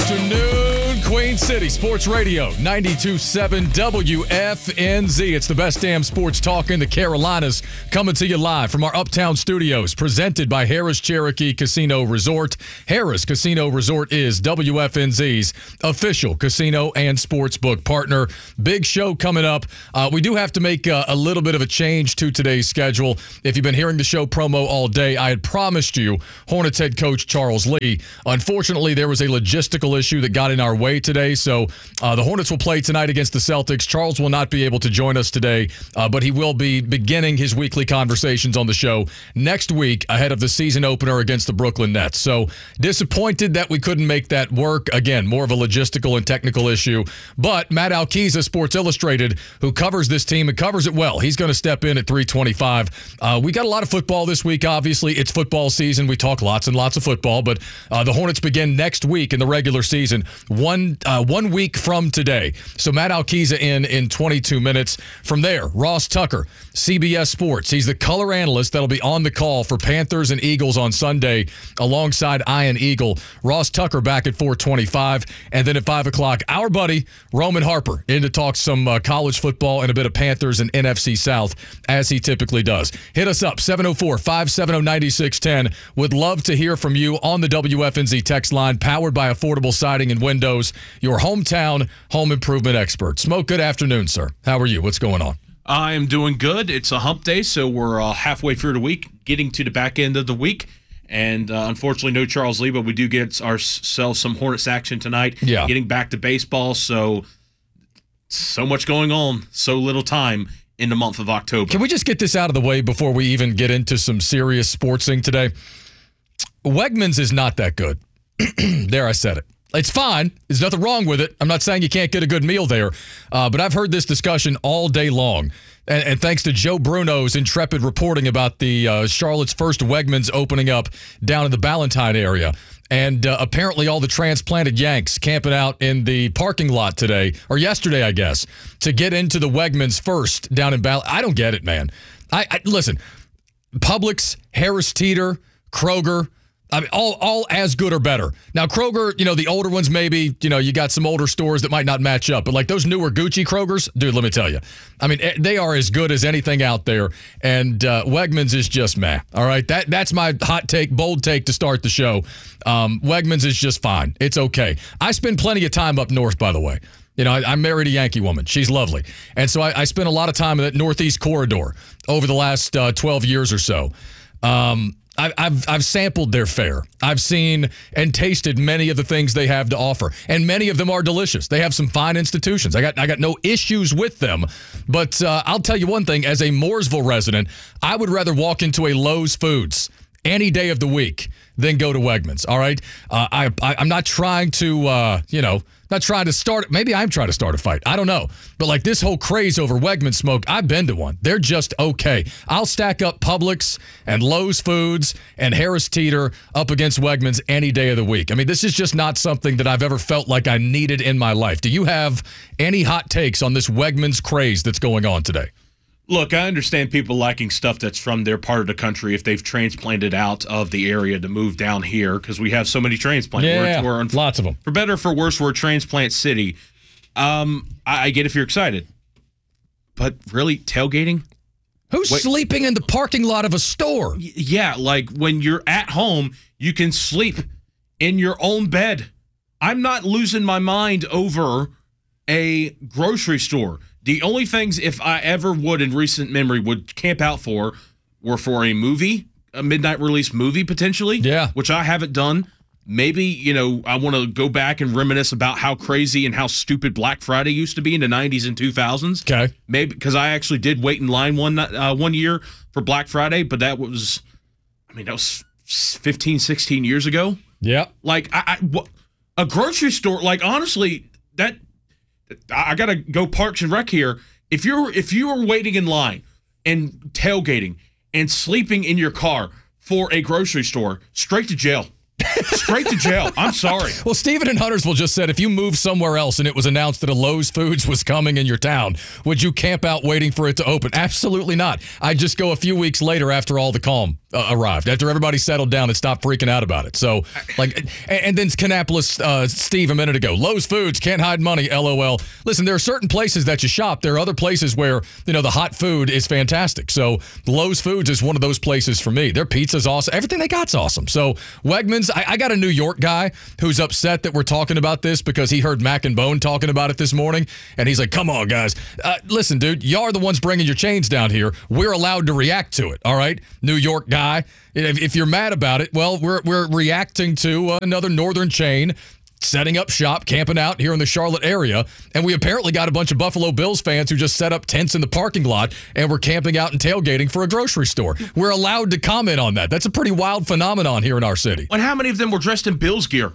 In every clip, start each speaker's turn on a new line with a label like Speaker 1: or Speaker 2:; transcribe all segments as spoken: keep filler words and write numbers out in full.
Speaker 1: afternoon, Queen City Sports Radio, ninety-two point seven W F N Z. It's the best damn sports talk in the Carolinas, coming to you live from our Uptown studios, presented by Harris Cherokee Casino Resort. Harris Casino Resort is W F N Z's official casino and sportsbook partner. Big show coming up. Uh, we do have to make uh, a little bit of a change to today's schedule. If you've been hearing the show promo all day, I had promised you Hornets head coach Charles Lee. Unfortunately, there was a logistical issue that got in our way today, so uh, the Hornets will play tonight against the Celtics. Charles will not be able to join us today, uh, but he will be beginning his weekly conversations on the show next week ahead of the season opener against the Brooklyn Nets. So disappointed that we couldn't make that work. Again, more of a logistical and technical issue. But Matt Alkiza, Sports Illustrated, who covers this team and covers it well, he's going to step in at three twenty-five. Uh, we got a lot of football this week, obviously. It's football season. We talk lots and lots of football, but uh, the Hornets begin next week in the regular season, one uh, one week from today. So Matt Alkiza in in twenty-two minutes. From there, Ross Tucker, C B S Sports. He's the color analyst that'll be on the call for Panthers and Eagles on Sunday alongside Ian Eagle. Ross Tucker back at four twenty-five. And then at five o'clock, our buddy Roman Harper in to talk some uh, college football and a bit of Panthers and N F C South, as he typically does. Hit us up, seven oh four, five seven oh, nine six one oh. Would love to hear from you on the W F N Z text line, powered by Affordable Siding and Windows, your hometown home improvement expert. Smoke, good afternoon, sir. How are you? What's going on?
Speaker 2: I am doing good. It's a hump day, so we're uh, halfway through the week, getting to the back end of the week. And uh, unfortunately, no Charles Lee, but we do get ourselves some Hornets action tonight.
Speaker 1: Yeah.
Speaker 2: Getting back to baseball, so so much going on, so little time in the month of October.
Speaker 1: Can we just get this out of the way before we even get into some serious sportsing today? Wegmans is not that good. There, I said it. It's fine. There's nothing wrong with it. I'm not saying you can't get a good meal there, uh, but I've heard this discussion all day long. And, and thanks to Joe Bruno's intrepid reporting about the uh, Charlotte's first Wegmans opening up down in the Ballantyne area. And uh, apparently all the transplanted Yanks camping out in the parking lot today, or yesterday, I guess, to get into the Wegmans first down in Ball. I don't get it, man. I, I listen, Publix, Harris Teeter, Kroger, I mean, all all as good or better. Now, Kroger, you know, the older ones, maybe, you know, you got some older stores that might not match up. But like those newer Gucci Krogers, dude, let me tell you. I mean, they are as good as anything out there. And uh, Wegmans is just meh. All right. That That's my hot take, bold take to start the show. Um, Wegmans is just fine. It's okay. I spend plenty of time up north, by the way. You know, I, I married a Yankee woman. She's lovely. And so I, I spent a lot of time in that Northeast corridor over the last uh, twelve years or so. Um I've I've sampled their fare. I've seen and tasted many of the things they have to offer, and many of them are delicious. They have some fine institutions. I got I got no issues with them, but uh, I'll tell you one thing: as a Mooresville resident, I would rather walk into a Lowe's Foods any day of the week than go to Wegmans. All right, uh, I, I I'm not trying to uh, you know. Not trying to start, maybe I'm trying to start a fight. I don't know. But like this whole craze over Wegmans smoke, I've been to one. They're just okay. I'll stack up Publix and Lowe's Foods and Harris Teeter up against Wegmans any day of the week. I mean, this is just not something that I've ever felt like I needed in my life. Do you have any hot takes on this Wegmans craze that's going on today?
Speaker 2: Look, I understand people liking stuff that's from their part of the country if they've transplanted out of the area to move down here, because we have so many transplants.
Speaker 1: Yeah,
Speaker 2: we're, we're,
Speaker 1: lots of them.
Speaker 2: For better or for worse, we're a transplant city. Um, I, I get if you're excited. But really, tailgating?
Speaker 1: Who's
Speaker 2: Wait,
Speaker 1: sleeping in the parking lot of a store?
Speaker 2: Y- yeah, like when you're at home, you can sleep in your own bed. I'm not losing my mind over a grocery store. The only things, if I ever would in recent memory, would camp out for were for a movie, a midnight release movie potentially,
Speaker 1: yeah,
Speaker 2: which I haven't done. Maybe, you know, I want to go back and reminisce about how crazy and how stupid Black Friday used to be in the nineties and two thousands.
Speaker 1: Okay.
Speaker 2: Maybe because I actually did wait in line one uh, one year for Black Friday, but that was, I mean, that was fifteen, sixteen years ago.
Speaker 1: Yeah.
Speaker 2: Like, I, I, a grocery store, like, honestly, that, I got to go Parks and Rec here. If you're if you are waiting in line and tailgating and sleeping in your car for a grocery store, straight to jail. Straight to jail. I'm sorry.
Speaker 1: Well, Stephen in Huntersville just said if you moved somewhere else and it was announced that a Lowe's Foods was coming in your town, would you camp out waiting for it to open? Absolutely not. I'd just go a few weeks later after all the calm uh, arrived, after everybody settled down and stopped freaking out about it. So, like, and, and then Kannapolis uh, Steve a minute ago, Lowe's Foods can't hide money, LOL. Listen, there are certain places that you shop. There are other places where, you know, the hot food is fantastic. So Lowe's Foods is one of those places for me. Their pizza's awesome. Everything they got's awesome. So Wegmans, I, I got a New York guy who's upset that we're talking about this because he heard Mac and Bone talking about it this morning, and he's like, come on, guys. Uh, listen, dude, y'all are the ones bringing your chains down here. We're allowed to react to it, all right? New York guy. If, if you're mad about it, well, we're, we're reacting to uh, another northern chain setting up shop, camping out here in the Charlotte area, and we apparently got a bunch of Buffalo Bills fans who just set up tents in the parking lot and were camping out and tailgating for a grocery store. We're allowed to comment on that. That's a pretty wild phenomenon here in our city.
Speaker 2: And how many of them were dressed in Bills gear?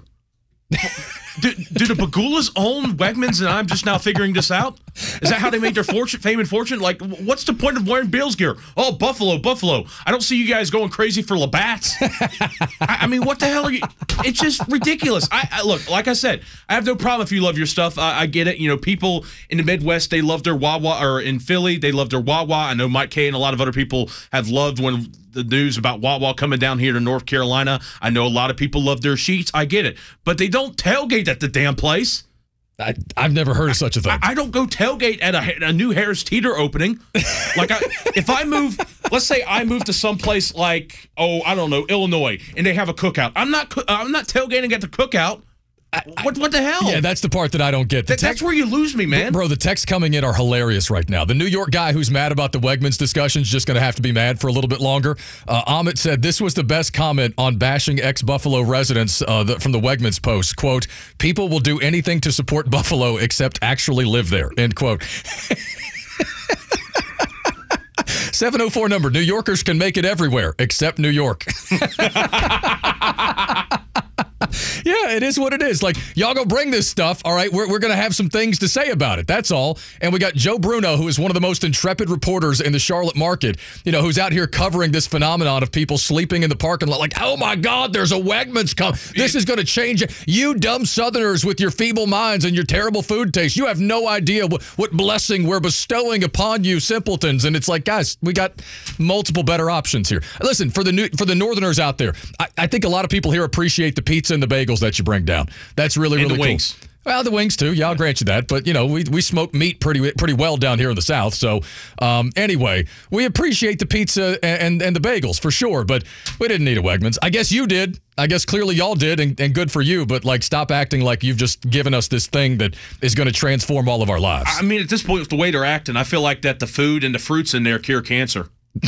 Speaker 2: do, do the Bagulas own Wegmans and I'm just now figuring this out? Is that how they made their fortune, fame and fortune? Like, what's the point of wearing Bills gear? Oh, Buffalo, Buffalo. I don't see you guys going crazy for Labatt's. I, I mean, what the hell are you? It's just ridiculous. I, I Look, like I said, I have no problem if you love your stuff. I, I get it. You know, people in the Midwest, they love their Wawa, or in Philly, they love their Wawa. I know Mike Kay and a lot of other people have loved when the news about Wawa coming down here to North Carolina. I know a lot of people love their sheets. I get it. But they don't tailgate at the damn place.
Speaker 1: I, I've never heard of such a thing.
Speaker 2: I, I don't go tailgate at a, a new Harris Teeter opening. Like, I, if I move, let's say I move to someplace like, oh, I don't know, Illinois, and they have a cookout. I'm not, I'm not tailgating at the cookout. I, what what the hell?
Speaker 1: Yeah, that's the part that I don't get.
Speaker 2: That, that's where you lose me, man.
Speaker 1: Bro, the texts coming in are hilarious right now. The New York guy who's mad about the Wegmans discussion is just going to have to be mad for a little bit longer. Uh, Amit said this was the best comment on bashing ex-Buffalo residents uh, the, from the Wegmans post. Quote, people will do anything to support Buffalo except actually live there. End quote. seven oh four number, New Yorkers can make it everywhere except New York. Yeah, it is what it is. Like, y'all go bring this stuff, all right? We're, we're going to have some things to say about it. That's all. And we got Joe Bruno, who is one of the most intrepid reporters in the Charlotte market, you know, who's out here covering this phenomenon of people sleeping in the parking lot. Like, oh, my God, there's a Wegmans come. This is going to change it. You dumb Southerners with your feeble minds and your terrible food taste. You have no idea what, what blessing we're bestowing upon you simpletons. And it's like, guys, we got multiple better options here. Listen, for the new, for the Northerners out there, I, I think a lot of people here appreciate the pizza and the bagels that you bring down. That's really,
Speaker 2: and
Speaker 1: really
Speaker 2: the
Speaker 1: cool.
Speaker 2: wings.
Speaker 1: Well, the wings too. Yeah, I'll grant you that. But you know, we we smoke meat pretty pretty well down here in the South. So um, anyway, we appreciate the pizza and, and and the bagels for sure. But we didn't need a Wegmans. I guess you did. I guess clearly y'all did, and, and good for you. But like, stop acting like you've just given us this thing that is going to transform all of our lives.
Speaker 2: I mean, at this point, with the way they're acting, I feel like that the food and the fruits in there cure cancer.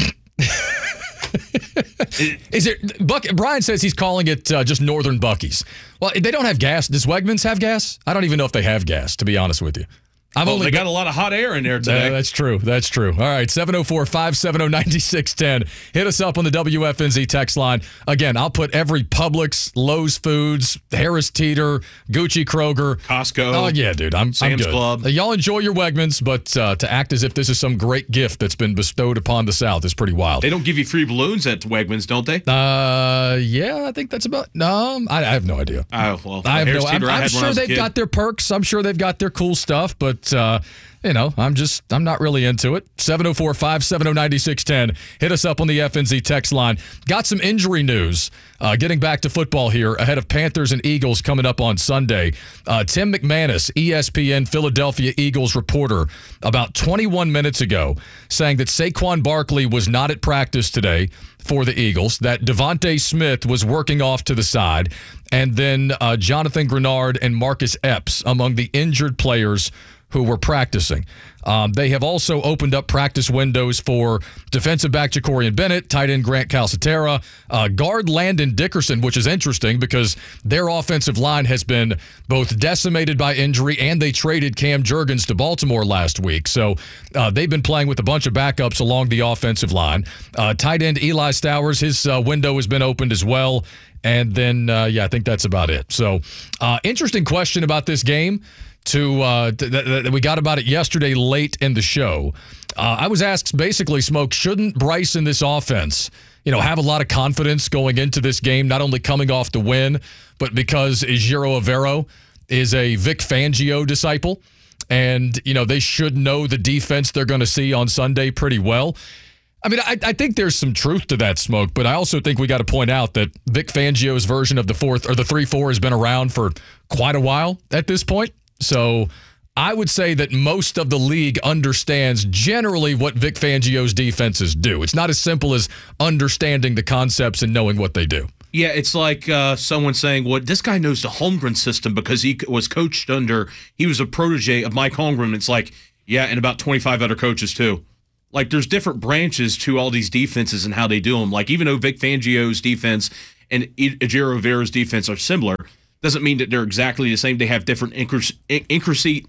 Speaker 1: Is it Buck? Brian says he's calling it uh, just Northern Buc-ee's. Well, they don't have gas. Does Wegmans have gas? I don't even know if they have gas, to be honest with you. I've
Speaker 2: well,
Speaker 1: only
Speaker 2: they got a lot of hot air in there today.
Speaker 1: Uh, that's true. That's true. All right, seven oh four, five seven oh, nine six one oh. Hit us up on the W F N Z text line. Again, I'll put every Publix, Lowe's Foods, Harris Teeter, Gucci Kroger.
Speaker 2: Costco.
Speaker 1: Oh, yeah, dude. I'm,
Speaker 2: Sam's
Speaker 1: I'm good.
Speaker 2: Club.
Speaker 1: Uh, y'all enjoy your Wegmans, but uh, to act as if this is some great gift that's been bestowed upon the South is pretty wild.
Speaker 2: They don't give you free balloons at Wegmans, don't they?
Speaker 1: Uh, yeah, I think that's about. No, I, I have no idea.
Speaker 2: Oh, well.
Speaker 1: I have
Speaker 2: Harris
Speaker 1: no.
Speaker 2: Teeter
Speaker 1: I'm,
Speaker 2: I
Speaker 1: I'm
Speaker 2: had when I
Speaker 1: sure
Speaker 2: was a
Speaker 1: they've
Speaker 2: kid.
Speaker 1: got their perks. I'm sure they've got their cool stuff, but uh, you know, I'm just I'm not really into it. seven oh four, five seven oh, nine six one oh. Hit us up on the F N Z text line. Got some injury news. Uh, getting back to football here ahead of Panthers and Eagles coming up on Sunday. Uh, Tim McManus, E S P N Philadelphia Eagles reporter, about twenty-one minutes ago, saying that Saquon Barkley was not at practice today for the Eagles, that Devontae Smith was working off to the side, and then uh, Jonathan Grenard and Marcus Epps among the injured players who were practicing. Um, they have also opened up practice windows for defensive back Jacorian Bennett, tight end Grant Calcaterra, uh, guard Landon Dickerson, which is interesting because their offensive line has been both decimated by injury and they traded Cam Jurgens to Baltimore last week. So uh, they've been playing with a bunch of backups along the offensive line. Uh, tight end Eli Stowers, his uh, window has been opened as well. And then, uh, yeah, I think that's about it. So uh, interesting question about this game. To uh, th- th- we got about it yesterday late in the show. Uh, I was asked basically, Smoke, shouldn't Bryce in this offense, you know, have a lot of confidence going into this game, not only coming off the win, but because Ejiro Evero is a Vic Fangio disciple. And, you know, they should know the defense they're going to see on Sunday pretty well. I mean, I, I think there's some truth to that, Smoke, but I also think we got to point out that Vic Fangio's version of the fourth or the three four has been around for quite a while at this point. So I would say that most of the league understands generally what Vic Fangio's defenses do. It's not as simple as understanding the concepts and knowing what they do.
Speaker 2: Yeah, it's like uh, someone saying, well, this guy knows the Holmgren system because he was coached under, he was a protege of Mike Holmgren. It's like, yeah, and about twenty-five other coaches too. Like, there's different branches to all these defenses and how they do them. Like, even though Vic Fangio's defense and Ejiro Evera's defense are similar, doesn't mean that they're exactly the same. They have different accuracy.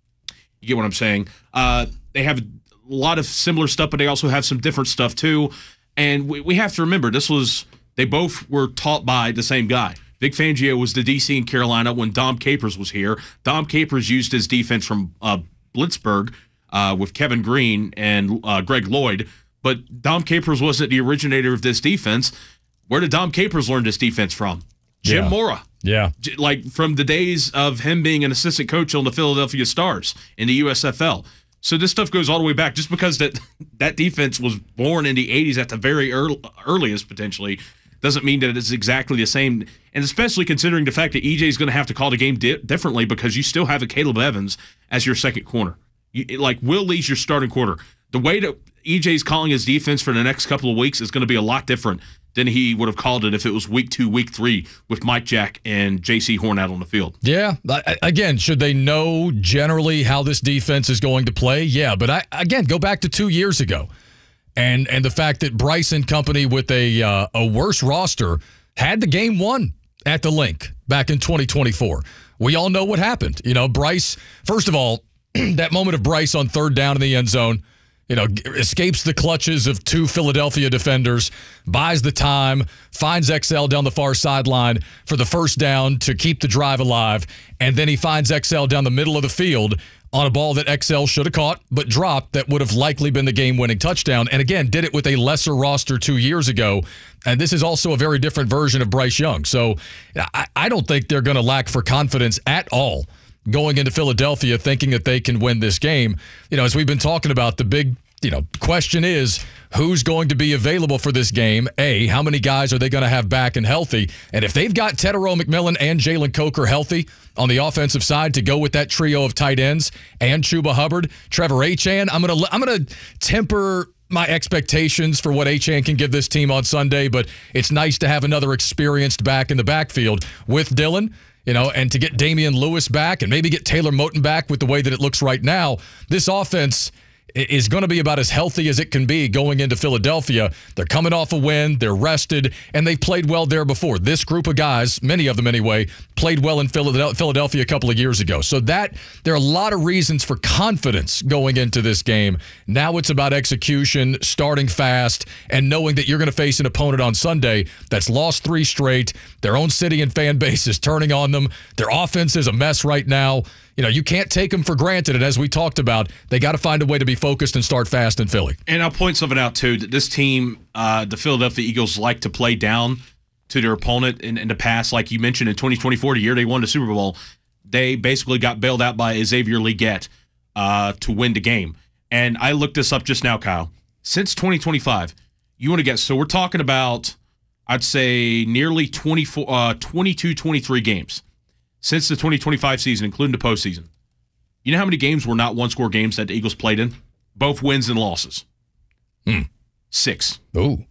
Speaker 2: You get what I'm saying? Uh, they have a lot of similar stuff, but they also have some different stuff too. And we, we have to remember, this was, they both were taught by the same guy. Vic Fangio was the D C in Carolina when Dom Capers was here. Dom Capers used his defense from uh, Blitzburg, Uh, with Kevin Green and uh, Greg Lloyd, but Dom Capers wasn't the originator of this defense. Where did Dom Capers learn this defense from? Jim
Speaker 1: Yeah.
Speaker 2: Mora.
Speaker 1: Yeah.
Speaker 2: J- Like from the days of him being an assistant coach on the Philadelphia Stars in the U S F L. So this stuff goes all the way back. Just because that that defense was born in the eighties at the very early, earliest potentially doesn't mean that it's exactly the same. And especially considering the fact that E J is going to have to call the game di- differently because you still have a Caleb Evans as your second corner. You, like, Will Lee's your starting quarter. The way that E J's calling his defense for the next couple of weeks is going to be a lot different than he would have called it if it was week two, week three with Mike Jack and J C Horn out on the field.
Speaker 1: Yeah. I- Again, should they know generally how this defense is going to play? Yeah. But I again, go back to two years ago. And and the fact that Bryce and company with a uh, a worse roster had the game won at the Link back in twenty twenty-four. We all know what happened. You know, Bryce, first of all, that moment of Bryce on third down in the end zone, you know, escapes the clutches of two Philadelphia defenders, buys the time, finds X L down the far sideline for the first down to keep the drive alive, and then he finds X L down the middle of the field on a ball that X L should have caught but dropped that would have likely been the game-winning touchdown. And again, did it with a lesser roster two years ago. And this is also a very different version of Bryce Young. So I, I don't think they're going to lack for confidence at all going into Philadelphia thinking that they can win this game. You know, as we've been talking about, the big, you know, question is who's going to be available for this game? A, how many guys are they going to have back and healthy? And if they've got Tetero McMillan and Jalen Coker healthy on the offensive side to go with that trio of tight ends and Chuba Hubbard, Trevor Achane, I'm going to I'm going to temper my expectations for what Achane can give this team on Sunday, but it's nice to have another experienced back in the backfield with Dillon. You know, and to get Damian Lewis back and maybe get Taylor Moton back with the way that it looks right now, this offense is going to be about as healthy as it can be going into Philadelphia. They're coming off a win. They're rested, and they've played well there before. This group of guys, many of them anyway, played well in Philadelphia a couple of years ago. So that there are a lot of reasons for confidence going into this game. Now it's about execution, starting fast, and knowing that you're going to face an opponent on Sunday that's lost three straight. Their own city and fan base is turning on them. Their offense is a mess right now. You know, you can't take them for granted. And as we talked about, they got to find a way to be focused and start fast in Philly.
Speaker 2: And I'll point something out, too, that this team, uh, the Philadelphia Eagles, like to play down to their opponent in, in the past. Like you mentioned, in twenty twenty-four, the year they won the Super Bowl, they basically got bailed out by Xavier Legette uh, to win the game. And I looked this up just now, Kyle. Since twenty twenty-five, you want to guess, so we're talking about, I'd say, nearly twenty-four, uh, twenty-two, twenty-three games since the twenty twenty-five season, including the postseason. You know how many games were not one-score games that the Eagles played in? Both wins and losses.
Speaker 1: Hmm.
Speaker 2: Six.
Speaker 1: Ooh.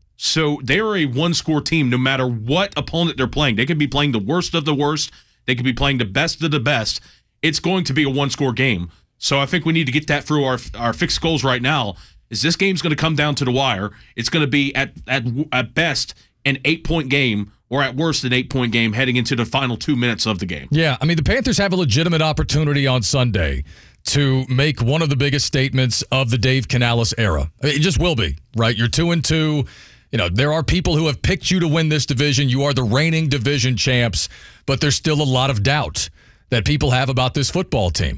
Speaker 2: So they're a one-score team no matter what opponent they're playing. They could be playing the worst of the worst. They could be playing the best of the best. It's going to be a one-score game. So I think we need to get that through our our fixed goals right now. Is this game's going to come down to the wire? It's going to be, at, at, at best, an eight-point game, or at worst, an eight-point game heading into the final two minutes of the game.
Speaker 1: Yeah, I mean, the Panthers have a legitimate opportunity on Sunday to make one of the biggest statements of the Dave Canales era. It just will be, right? You're two and two. You know, there are people who have picked you to win this division. You are the reigning division champs, but there's still a lot of doubt that people have about this football team.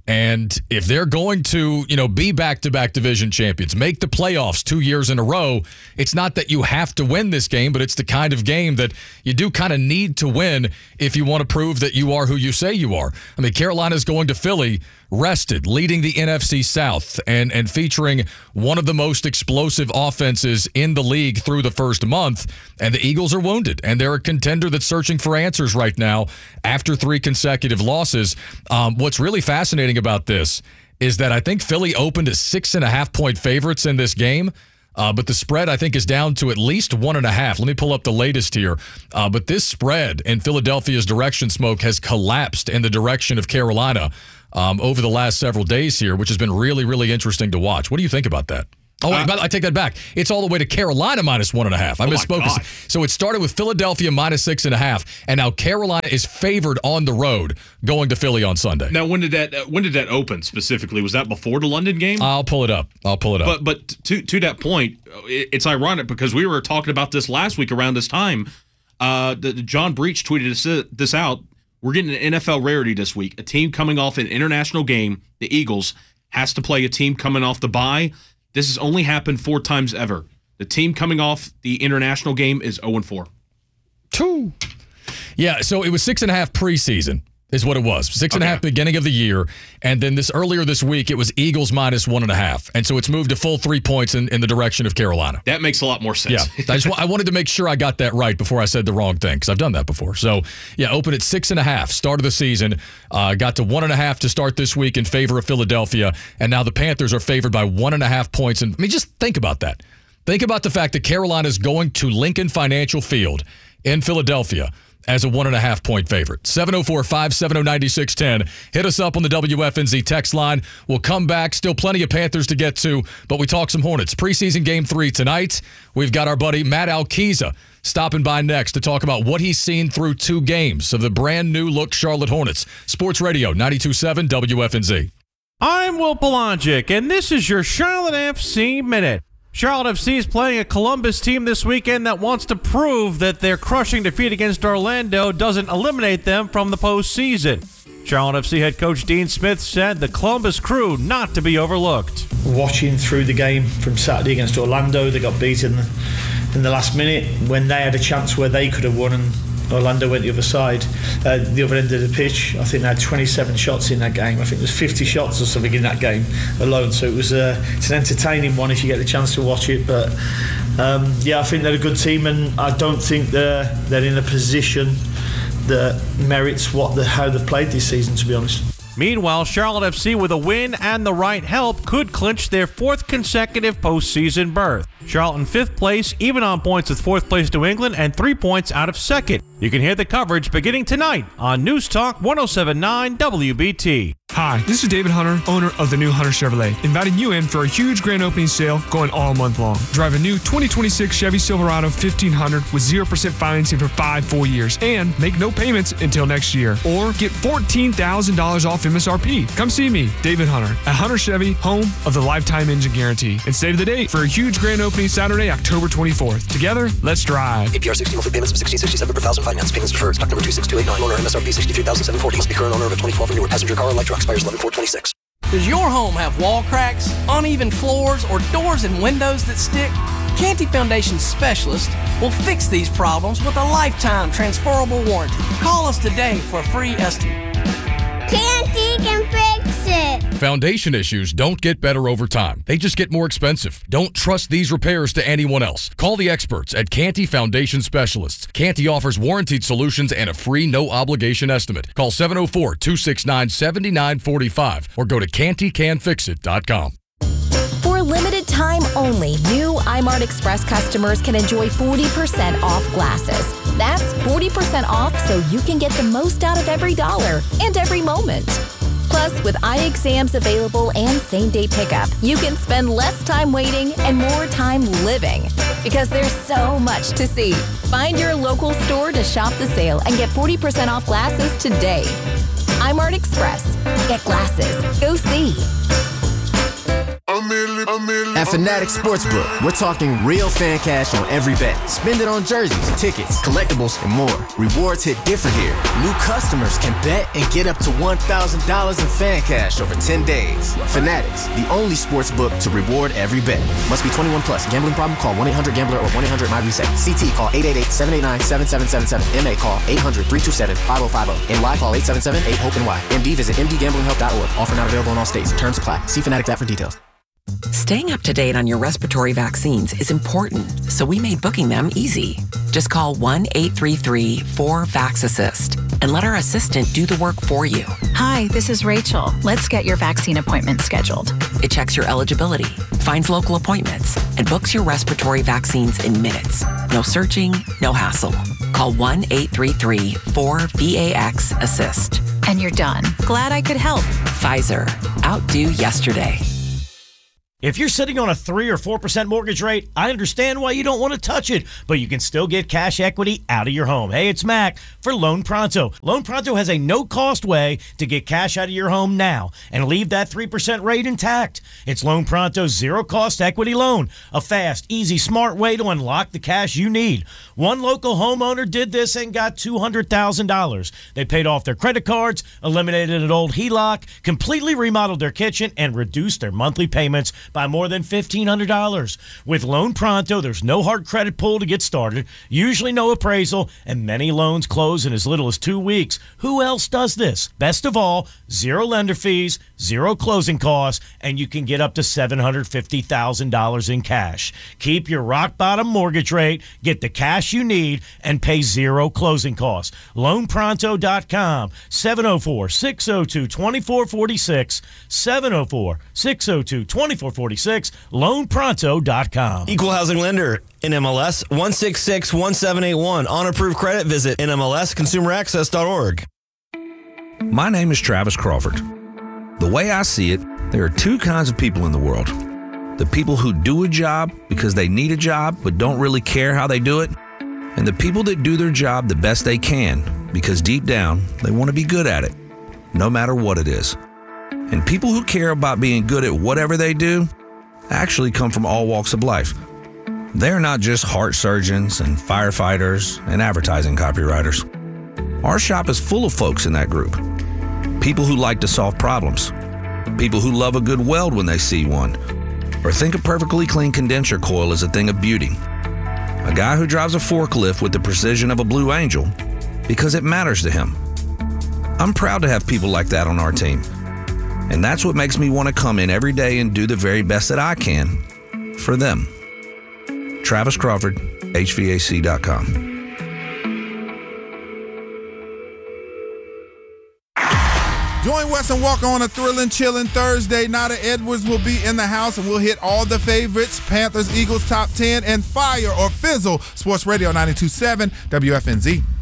Speaker 1: And if they're going to, you know, be back-to-back division champions, make the playoffs two years in a row, it's not that you have to win this game, but it's the kind of game that you do kind of need to win if you want to prove that you are who you say you are. I mean, Carolina's going to Philly rested, leading the N F C South, and, and featuring one of the most explosive offenses in the league through the first month. And the Eagles are wounded, and they're a contender that's searching for answers right now after three consecutive losses. Um, what's really fascinating about this is that I think Philly opened as six and a half point favorites in this game. Uh, but the spread, I think, is down to at least one and a half. Let me pull up the latest here. Uh, but this spread in Philadelphia's direction, Smoke, has collapsed in the direction of Carolina um, over the last several days here, which has been really, really interesting to watch. What do you think about that? Oh, wait, uh, I take that back. It's all the way to Carolina minus one and a half. I oh misspoke. So it started with Philadelphia minus six and a half, and now Carolina is favored on the road going to Philly on Sunday.
Speaker 2: Now, when did that uh, when did that open specifically? Was that before the London game?
Speaker 1: I'll pull it up. I'll pull it up.
Speaker 2: But but to to that point, it's ironic because we were talking about this last week around this time. Uh, the, the John Breach tweeted this, this out. We're getting an N F L rarity this week. A team coming off an international game, the Eagles, has to play a team coming off the bye. This has only happened four times ever. The team coming off the international game is oh and four.
Speaker 1: Two. Yeah, so it was six and a half preseason is what it was. Six and okay. a half beginning of the year. And then this earlier this week, it was Eagles minus one and a half. And so it's moved to full three points in, in the direction of Carolina.
Speaker 2: That makes a lot more sense.
Speaker 1: Yeah, I, just, I wanted to make sure I got that right before I said the wrong thing, because I've done that before. So, yeah, opened at six and a half, start of the season. Uh, got to one and a half to start this week in favor of Philadelphia. And now the Panthers are favored by one and a half points. And I mean, just think about that. Think about the fact that Carolina is going to Lincoln Financial Field in Philadelphia as a one and a half point favorite. seven oh four, five seven oh, nine six one oh. Hit us up on the W F N Z text line. We'll come back. Still plenty of Panthers to get to, but we talk some Hornets. Preseason game three tonight. We've got our buddy Matt Alkiza stopping by next to talk about what he's seen through two games of the brand new look Charlotte Hornets. Sports Radio ninety-two point seven W F N Z.
Speaker 3: I'm Will Pelagic, and this is your Charlotte F C Minute. Charlotte F C is playing a Columbus team this weekend that wants to prove that their crushing defeat against Orlando doesn't eliminate them from the postseason. Charlotte F C head coach Dean Smith said the Columbus crew not to be overlooked.
Speaker 4: Watching through the game from Saturday against Orlando, they got beaten in the last minute when they had a chance where they could have won, and Orlando went the other side, uh, the other end of the pitch. I think they had twenty-seven shots in that game. I think there's fifty shots or something in that game alone. So it was uh, it's an entertaining one if you get the chance to watch it. But um, yeah, I think they're a good team, and I don't think they're they're in a position that merits what the how they've played this season, to be honest.
Speaker 3: Meanwhile, Charlotte F C with a win and the right help could clinch their fourth consecutive postseason berth. Charlotte in fifth place, even on points with fourth place New England and three points out of second. You can hear the coverage beginning tonight on News Talk one oh seven point nine W B T.
Speaker 5: Hi, this is David Hunter, owner of the new Hunter Chevrolet, inviting you in for a huge grand opening sale going all month long. Drive a new twenty twenty-six Chevy Silverado fifteen hundred with zero percent financing for five full years and make no payments until next year. Or get fourteen thousand dollars off M S R P. Come see me, David Hunter, at Hunter Chevy, home of the Lifetime Engine Guarantee. And save the date for a huge grand opening Saturday, October twenty-fourth. Together, let's drive.
Speaker 6: A P R sixty monthly payments of sixteen sixty-seven per thousand. Finance payments deferred. Stock number two six two eight nine. Owner M S R P sixty-three thousand seven hundred forty. Must be current owner of a twenty twelve or newer passenger car or light truck. Expires eleven four twenty-six.
Speaker 7: Does your home have wall cracks, uneven floors, or doors and windows that stick? Canty Foundation specialists will fix these problems with a lifetime transferable warranty. Call us today for a free estimate.
Speaker 8: Canty can fix it.
Speaker 1: Foundation issues don't get better over time. They just get more expensive. Don't trust these repairs to anyone else. Call the experts at Canty Foundation Specialists. Canty offers warranted solutions and a free no-obligation estimate. Call seven oh four, two six nine, seven nine four five or go to canty can fix it dot com.
Speaker 9: For a limited time only, new iMart Express customers can enjoy forty percent off glasses. That's forty percent off so you can get the most out of every dollar and every moment. Plus, with eye exams available and same-day pickup, you can spend less time waiting and more time living. Because there's so much to see. Find your local store to shop the sale and get forty percent off glasses today. iMart Express. Get glasses. Go see.
Speaker 8: I'm
Speaker 10: At Fanatics Sportsbook, we're talking real fan cash on every bet. Spend it on jerseys, tickets, collectibles, and more. Rewards hit different here. New customers can bet and get up to one thousand dollars in fan cash over ten days. Fanatics, the only sportsbook to reward every bet. Must be twenty-one plus. Gambling problem? Call one eight hundred gambler or one eight hundred my reset. C T call eight eight eight, seven eight nine, seven seven seven seven. M A call eight hundred, three two seven, five oh five oh. N Y call eight seven seven, eight hope N Y. M D visit m d gambling help dot org. Offer not available in all states. Terms apply. See Fanatics app for details.
Speaker 11: Staying up to date on your respiratory vaccines is important, so we made booking them easy. Just call one eight three three, four, vax assist and let our assistant do the work for you.
Speaker 12: Hi, this is Rachel. Let's get your vaccine appointment scheduled.
Speaker 11: It checks your eligibility, finds local appointments, and books your respiratory vaccines in minutes. No searching, no hassle. Call one eight three three, four, V A X assist.
Speaker 12: And you're done. Glad I could help.
Speaker 11: Pfizer. Outdo yesterday.
Speaker 13: If you're sitting on a three or four percent mortgage rate, I understand why you don't want to touch it, but you can still get cash equity out of your home. Hey, it's Mac for Loan Pronto. Loan Pronto has a no-cost way to get cash out of your home now and leave that three percent rate intact. It's Loan Pronto's zero-cost equity loan, a fast, easy, smart way to unlock the cash you need. One local homeowner did this and got two hundred thousand dollars. They paid off their credit cards, eliminated an old H E L O C, completely remodeled their kitchen, and reduced their monthly payments by more than fifteen hundred dollars. With Loan Pronto, there's no hard credit pull to get started, usually no appraisal, and many loans close in as little as two weeks. Who else does this? Best of all, zero lender fees, zero closing costs, and you can get up to seven hundred fifty thousand dollars in cash. Keep your rock-bottom mortgage rate, get the cash you need, and pay zero closing costs. loan pronto dot com, seven oh four, six oh two, two four four six, seven oh four, six oh two, two four four six, loan pronto dot com.
Speaker 14: Equal housing lender, N M L S one six six one seven eight one. On approved credit, visit N M L S consumer access dot org.
Speaker 15: My name is Travis Crawford. The way I see it, there are two kinds of people in the world. The people who do a job because they need a job but don't really care how they do it, and the people that do their job the best they can because deep down they want to be good at it, no matter what it is. And people who care about being good at whatever they do actually come from all walks of life. They're not just heart surgeons and firefighters and advertising copywriters. Our shop is full of folks in that group. People who like to solve problems. People who love a good weld when they see one, or think a perfectly clean condenser coil is a thing of beauty. A guy who drives a forklift with the precision of a Blue Angel because it matters to him. I'm proud to have people like that on our team. And that's what makes me want to come in every day and do the very best that I can for them. Travis Crawford, H V A C dot com.
Speaker 16: Join Wes and Walker on a thrilling, chilling Thursday. Nada Edwards will be in the house, and we'll hit all the favorites, Panthers, Eagles, top ten, and Fire or Fizzle, Sports Radio ninety-two point seven W F N Z.